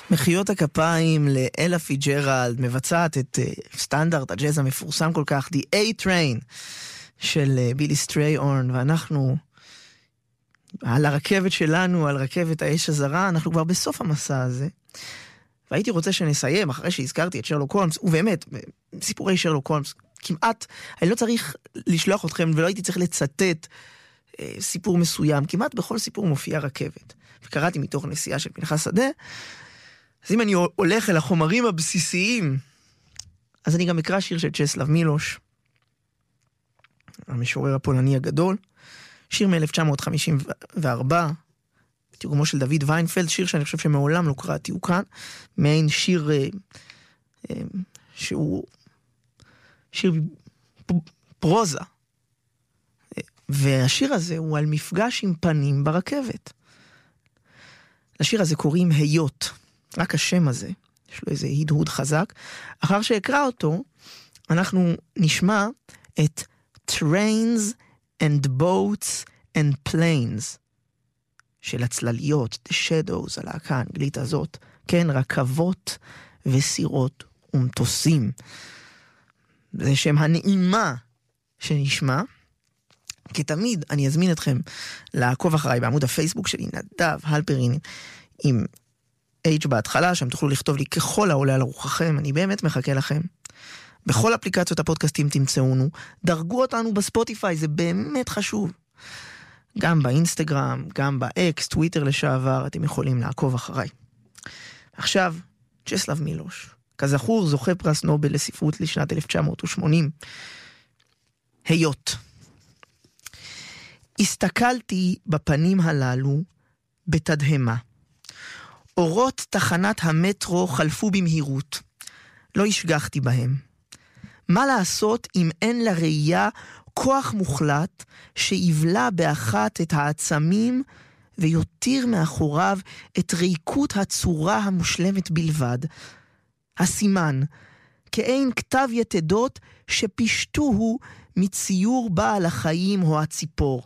מחיאות הכפיים לאלה פיג'רלד, מבצעת את סטנדרט הג'אז המפורסם כל כך, The A-Train של בילי סטרייאורן, ואנחנו על הרכבת שלנו, על רכבת האש הזרה, אנחנו כבר בסוף המסע הזה, והייתי רוצה שנסיים, אחרי שהזכרתי את שרלוק הולמס, ובאמת, סיפורי שרלוק הולמס, כמעט, אני לא צריך לשלוח אתכם, ולא הייתי צריך לצטט סיפור מסוים, כמעט בכל סיפור מופיע רכבת, וקראתי מתוך נסיעה של פנחס שדה, אז אם אני הולך אל החומרים הבסיסיים, אז אני גם אקרא שיר של צ'סלב מילוש, המשורר הפולני הגדול, שיר מ-1954, בתרגומו של דוד ויינפלד, שיר שאני חושב שמעולם לא קראתי, הוא כאן, מעין שיר שהוא שיר פרוזה, והשיר הזה הוא על מפגש עם פנים ברכבת. לשיר הזה קוראים היות, רק השם הזה, יש לו איזה הדהוד חזק. אחר שאקרא אותו, אנחנו נשמע את Trains and Boats and Planes של הצלליות, The Shadows, הלהקה האנגלית הזאת, כן, רכבות וסירות ומטוסים. זה שם הנעימה שנשמע. כתמיד אני אזמין אתכם לעקוב אחריי בעמוד הפייסבוק שלי, נדב הלפרין עם H בהתחלה, שם תוכלו לכתוב לי ככל העולה על רוחכם, אני באמת מחכה לכם. בכל אפליקציות הפודקאסטים תמצאונו, דרגו אותנו בספוטיפיי, זה באמת חשוב. גם באינסטגרם, גם באקס, טוויטר לשעבר, אתם יכולים לעקוב אחריי. עכשיו, צ'סלב מילוש, כזכור זוכה פרס נובל לספרות לשנת 1980. היות. הסתכלתי בפנים הללו בתדהמה. אורות תחנת המטרו חלפו במהירות. לא השגחתי בהם. מה לעשות אם אין לראייה כוח מוחלט שיבלע באחת את העצמים ויותיר מאחוריו את ריקות הצורה המושלמת בלבד. הסימן, כאין כתב יתדות שפשטוהו מציור בעל החיים או הציפור.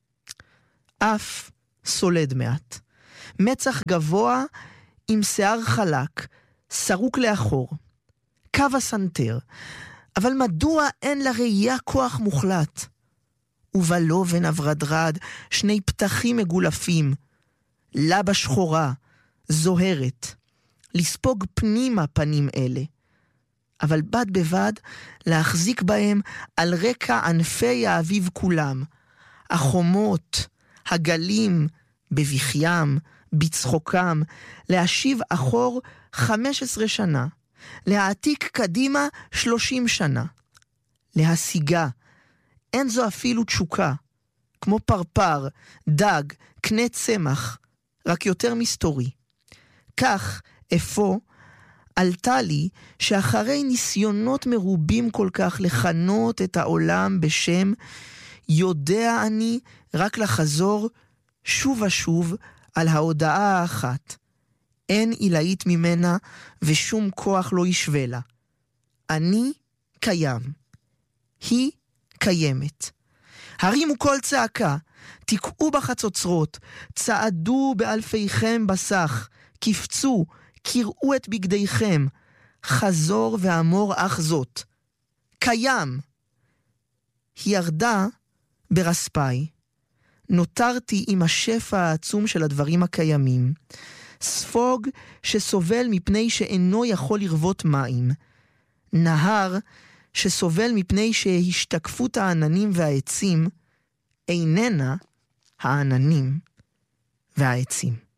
אף סולד מעט. מצח גבוה עם שיער חלק, סרוק לאחור. קו הסנטר. אבל מדוע אין לראייה כוח מוחלט? ובלובן הברדרד שני פתחים מגולפים. לבה שחורה, זוהרת. לספוג פנימה פנים אלה. אבל בד בבד להחזיק בהם על רקע ענפי האביב כולם. החומות, הגלים, בבכיים, בצחוקם, להשיב אחור 15 שנה, להעתיק קדימה 30 שנה, להשיגה, אין זו אפילו תשוקה, כמו פרפר, דג, קנה צמח, רק יותר מסתורי. כך, אפוא, עלתה לי שאחרי ניסיונות מרובים כל כך לכנות את העולם בשם, יודע אני רק לחזור שוב ושוב על ההודעה האחת. אין עילאית ממנה ושום כוח לא ישווה לה. אני קיים. היא קיימת. הרימו כל צעקה, תקעו בחצוצרות, צעדו באלפיכם בסך, קפצו, קראו את בגדיכם, חזור ואמור אך זאת. קיים. היא ירדה ברספי. נותרתי עם השפע העצום של הדברים הקיימים. ספוג שסובל מפני שאינו יכול לרבות מים. נהר שסובל מפני שהשתקפות העננים והעצים איננה העננים והעצים.